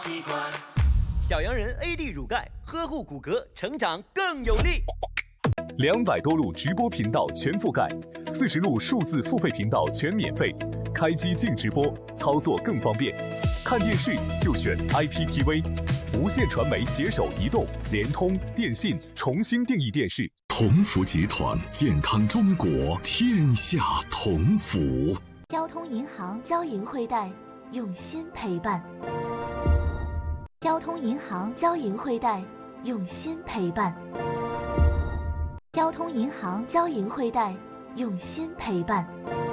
小洋人 AD 乳钙，呵护骨骼，成长更有力。 200多路直播频道全覆盖，40路数字付费频道全免费，开机净直播，操作更方便。看电视就选 IPTV， 无线传媒携手移动、联通、电信重新定义电视。 同福集团，健康中国，天下同福。 交通银行交银汇贷，用心陪伴。交通银行交银汇贷，用心陪伴。交通银行交银汇贷，用心陪伴。